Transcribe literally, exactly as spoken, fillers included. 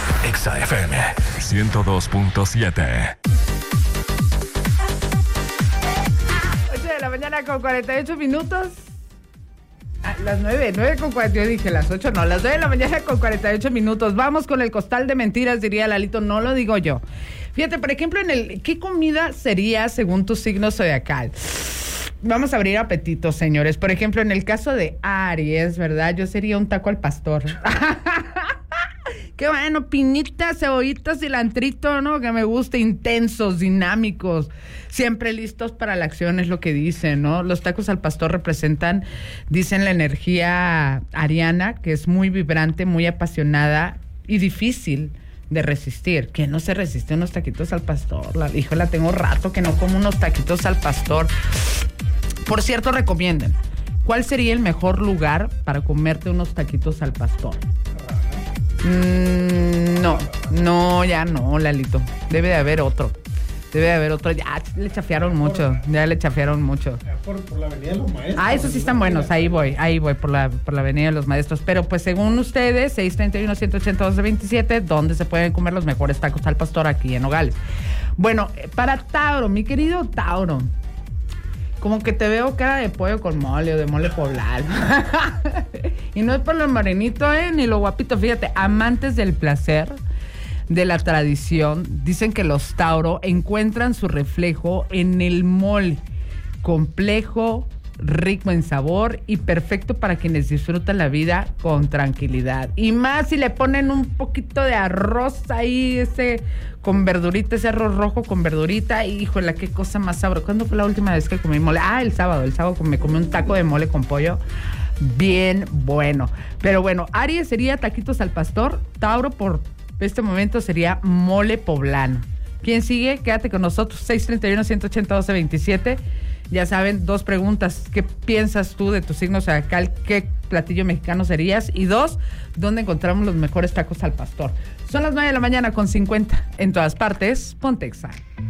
Exa F M ciento dos punto siete. ocho de la mañana con cuarenta y ocho minutos. Ah, las nueve, nueve con cuarenta. Yo dije las ocho, no, las nueve de la mañana con cuarenta y ocho minutos. Vamos con el costal de mentiras, diría Lalito, no lo digo yo. Fíjate, por ejemplo, en el ¿qué comida sería según tu signo zodiacal? Vamos a abrir apetito, señores. Por ejemplo, en el caso de Aries, ¿verdad? Yo sería un taco al pastor. Qué bueno, pinitas, cebollitas, cilantrito, ¿no? Que me gusta, intensos, dinámicos, siempre listos para la acción, es lo que dicen, ¿no? Los tacos al pastor representan, dicen, la energía ariana, que es muy vibrante, muy apasionada y difícil de resistir. Que no se resiste unos taquitos al pastor. La, híjole, tengo rato que no como unos taquitos al pastor. Por cierto, recomienden, ¿cuál sería el mejor lugar para comerte unos taquitos al pastor? Mm, no, no, ya no, Lalito. Debe de haber otro. Debe de haber otro. Ya le chafiaron mucho. Ya le chafiaron mucho. Por, por la Avenida de los Maestros. Ah, esos sí están buenos. Ahí voy, ahí voy por la, por la Avenida de los Maestros. Pero pues según ustedes, seis treinta y uno, ciento ochenta, doce veintisiete, ¿dónde se pueden comer los mejores tacos al pastor? Aquí en Nogales. Bueno, para Tauro, mi querido Tauro. Como que te veo cara de pollo con mole o de mole poblano. Y no es por lo morenito, ¿eh? Ni lo guapito. Fíjate, amantes del placer, de la tradición, dicen que los Tauro encuentran su reflejo en el mole. Complejo, rico en sabor y perfecto para quienes disfrutan la vida con tranquilidad. Y más si le ponen un poquito de arroz ahí, ese con verdurita, ese arroz rojo con verdurita. Híjole, qué cosa más sabrosa. ¿Cuándo fue la última vez que comí mole? Ah, el sábado. El sábado me comí un taco de mole con pollo. Bien bueno. Pero bueno, Aries sería taquitos al pastor. Tauro por este momento sería mole poblano. ¿Quién sigue? Quédate con nosotros. seis treinta y uno, ciento ochenta, doce veintisiete. Ya saben, dos preguntas. ¿Qué piensas tú de tu signo zodiacal? ¿Qué platillo mexicano serías? Y dos, ¿dónde encontramos los mejores tacos al pastor? Son las nueve de la mañana con cincuenta. En todas partes, ponte Exa.